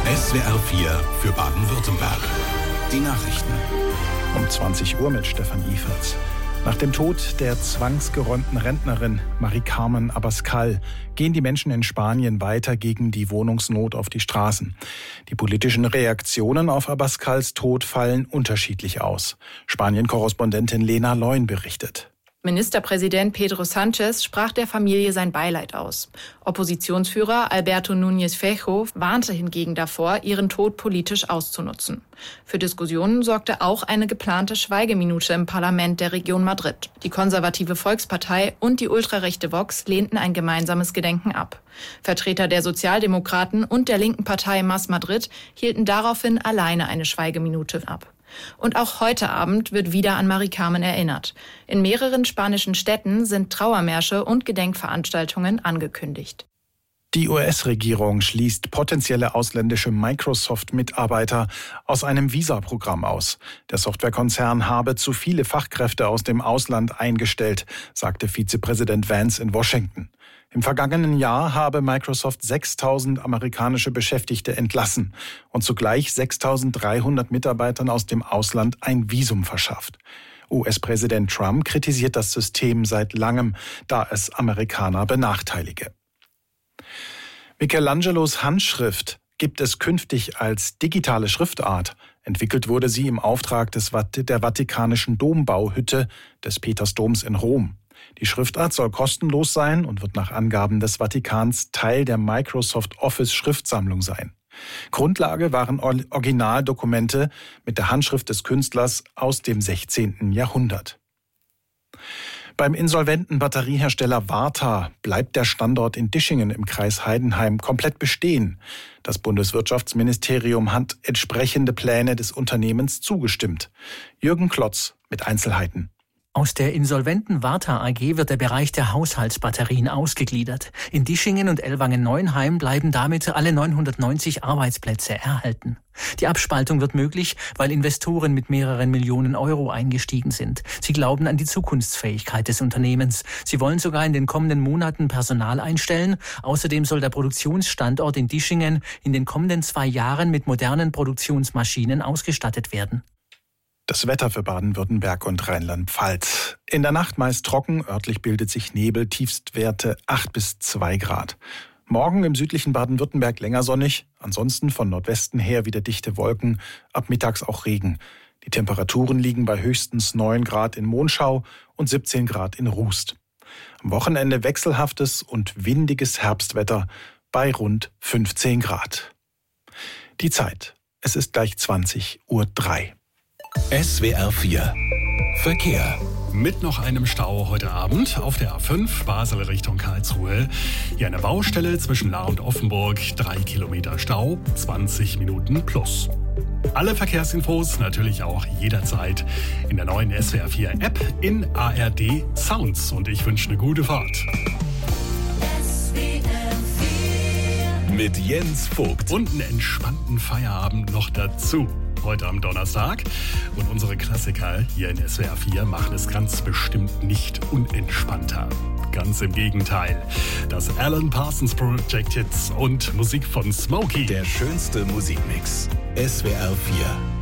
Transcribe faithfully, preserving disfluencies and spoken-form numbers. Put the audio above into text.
S W R vier für Baden-Württemberg. Die Nachrichten. Um zwanzig Uhr mit Stefan Iferz. Nach dem Tod der zwangsgeräumten Rentnerin Mari-Carmen Abascal gehen die Menschen in Spanien weiter gegen die Wohnungsnot auf die Straßen. Die politischen Reaktionen auf Abascals Tod fallen unterschiedlich aus. Spanien-Korrespondentin Lena Leun berichtet. Ministerpräsident Pedro Sánchez sprach der Familie sein Beileid aus. Oppositionsführer Alberto Núñez Feijóo warnte hingegen davor, ihren Tod politisch auszunutzen. Für Diskussionen sorgte auch eine geplante Schweigeminute im Parlament der Region Madrid. Die konservative Volkspartei und die ultrarechte Vox lehnten ein gemeinsames Gedenken ab. Vertreter der Sozialdemokraten und der linken Partei Más Madrid hielten daraufhin alleine eine Schweigeminute ab. Und auch heute Abend wird wieder an Mari-Carmen erinnert. In mehreren spanischen Städten sind Trauermärsche und Gedenkveranstaltungen angekündigt. Die U S-Regierung schließt potenzielle ausländische Microsoft-Mitarbeiter aus einem Visa-Programm aus. Der Softwarekonzern habe zu viele Fachkräfte aus dem Ausland eingestellt, sagte Vizepräsident Vance in Washington. Im vergangenen Jahr habe Microsoft sechstausend amerikanische Beschäftigte entlassen und zugleich sechstausenddreihundert Mitarbeitern aus dem Ausland ein Visum verschafft. U S-Präsident Trump kritisiert das System seit langem, da es Amerikaner benachteilige. Michelangelos Handschrift gibt es künftig als digitale Schriftart. Entwickelt wurde sie im Auftrag des Vat- der Vatikanischen Dombauhütte des Petersdoms in Rom. Die Schriftart soll kostenlos sein und wird nach Angaben des Vatikans Teil der Microsoft Office Schriftsammlung sein. Grundlage waren Originaldokumente mit der Handschrift des Künstlers aus dem sechzehnten Jahrhundert. Beim insolventen Batteriehersteller Varta bleibt der Standort in Dischingen im Kreis Heidenheim komplett bestehen. Das Bundeswirtschaftsministerium hat entsprechende Pläne des Unternehmens zugestimmt. Jürgen Klotz mit Einzelheiten. Aus der insolventen Varta A G wird der Bereich der Haushaltsbatterien ausgegliedert. In Dischingen und Ellwangen-Neuenheim bleiben damit alle neunhundertneunzig Arbeitsplätze erhalten. Die Abspaltung wird möglich, weil Investoren mit mehreren Millionen Euro eingestiegen sind. Sie glauben an die Zukunftsfähigkeit des Unternehmens. Sie wollen sogar in den kommenden Monaten Personal einstellen. Außerdem soll der Produktionsstandort in Dischingen in den kommenden zwei Jahren mit modernen Produktionsmaschinen ausgestattet werden. Das Wetter für Baden-Württemberg und Rheinland-Pfalz. In der Nacht meist trocken, örtlich bildet sich Nebel, Tiefstwerte acht bis zwei Grad. Morgen im südlichen Baden-Württemberg länger sonnig, ansonsten von Nordwesten her wieder dichte Wolken, ab mittags auch Regen. Die Temperaturen liegen bei höchstens neun Grad in Monschau und siebzehn Grad in Rust. Am Wochenende wechselhaftes und windiges Herbstwetter bei rund fünfzehn Grad. Die Zeit, es ist gleich zwanzig Uhr drei. S W R vier Verkehr. Mit noch einem Stau heute Abend auf der A fünf Basel Richtung Karlsruhe. Hier eine Baustelle zwischen Lahr und Offenburg. Drei Kilometer Stau, zwanzig Minuten plus. Alle Verkehrsinfos natürlich auch jederzeit in der neuen S W R vier App in A R D Sounds. Und ich wünsche eine gute Fahrt. S W R vier mit Jens Vogt. Und einen entspannten Feierabend noch dazu. Heute am Donnerstag. Und unsere Klassiker hier in S W R vier machen es ganz bestimmt nicht unentspannter. Ganz im Gegenteil. Das Alan Parsons Project Hits und Musik von Smokey. Der schönste Musikmix. S W R vier